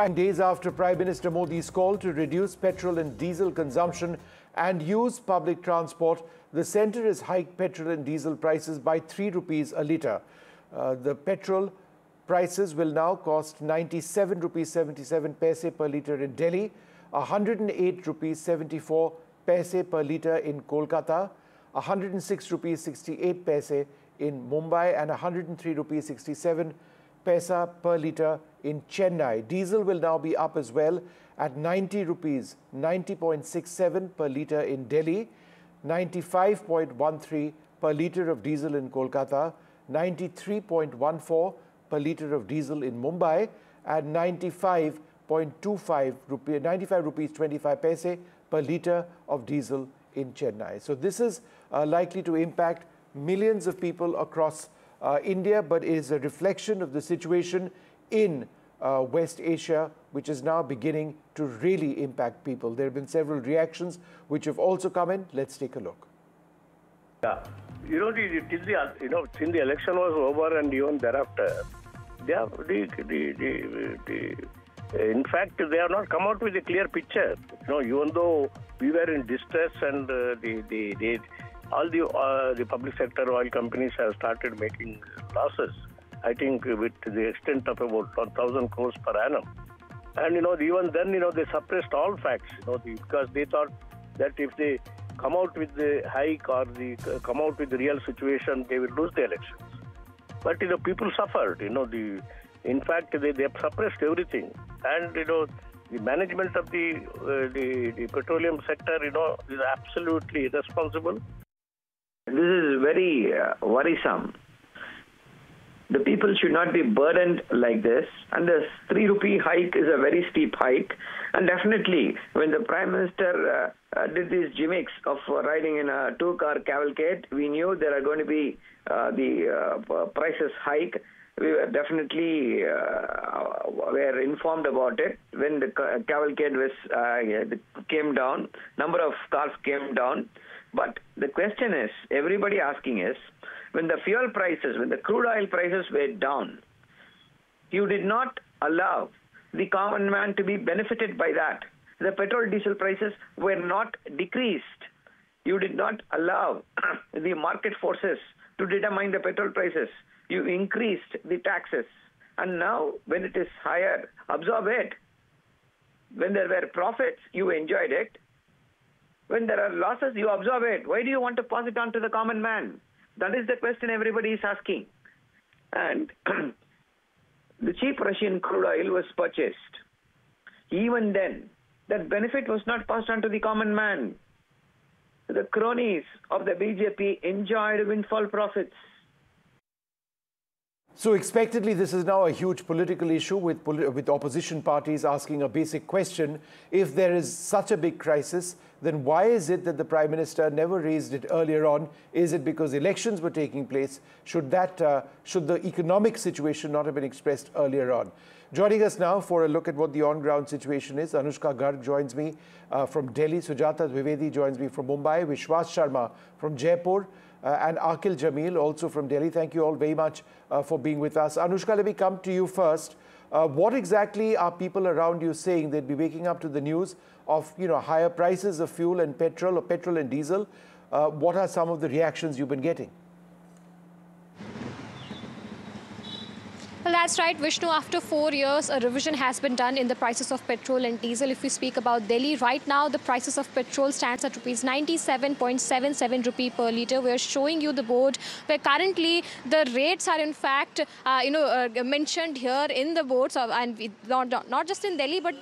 Days after Prime Minister Modi's call to reduce petrol and diesel consumption and use public transport, the centre has hiked petrol and diesel prices by 3 rupees a litre. The petrol prices will now cost 97 rupees 77 paise per litre in Delhi, 108 rupees 74 paise per litre in Kolkata, 106 rupees 68 paise in Mumbai and 103 rupees 67 paisa per litre in Chennai. Diesel will now be up as well at 90 rupees 90.67 per litre in Delhi, 95.13 per litre of diesel in Kolkata, 93.14 per litre of diesel in Mumbai and 95 rupees 25 paise per litre of diesel in Chennai. So this is likely to impact millions of people across India, but is a reflection of the situation in West Asia, which is now beginning to really impact people. There have been several reactions which have also come in. Let's take a look. Yeah, since the election was over and even thereafter, in fact, they have not come out with a clear picture. Even though we were in distress and all the public sector oil companies have started making losses, I think with the extent of about 1,000 crores per annum. And, even then, they suppressed all facts, because they thought that if they come out with the hike or come out with the real situation, they will lose the elections. But, people suffered, in fact, they have suppressed everything. And, the management of the petroleum sector, is absolutely irresponsible. This is very worrisome. The people should not be burdened like this. And the 3 rupee hike is a very steep hike. And definitely, when the Prime Minister did these gimmicks of riding in a two-car cavalcade, we knew there are going to be the prices hike. We were definitely were informed about it. When the cavalcade came down, number of cars came down. But the question is, everybody asking is, when the fuel prices, when the crude oil prices were down, you did not allow the common man to be benefited by that. The petrol diesel prices were not decreased. You did not allow the market forces to determine the petrol prices. You increased the taxes. And now, when it is higher, absorb it. When there were profits, you enjoyed it. When there are losses, you absorb it. Why do you want to pass it on to the common man? That is the question everybody is asking. And the cheap Russian crude oil was purchased. Even then, that benefit was not passed on to the common man. The cronies of the BJP enjoyed windfall profits. So expectedly, this is now a huge political issue with opposition parties asking a basic question. If there is such a big crisis, then why is it that the Prime Minister never raised it earlier on? Is it because elections were taking place? Should the economic situation not have been expressed earlier on? Joining us now for a look at what the on-ground situation is, Anushka Garg joins me from Delhi, Sujata Dwivedi joins me from Mumbai, Vishwas Sharma from Jaipur, and Akil Jamil also from Delhi. Thank you all very much for being with us. Anushka, let me come to you first. What exactly are people around you saying? They'd be waking up to the news of higher prices of fuel and petrol or petrol and diesel. What are some of the reactions you've been getting? Well, that's right, Vishnu. After 4 years, a revision has been done in the prices of petrol and diesel. If we speak about Delhi, right now, the prices of petrol stands at rupees 97.77 rupee per litre. We are showing you the board where currently the rates are in fact, mentioned here in the boards, and not just in Delhi, but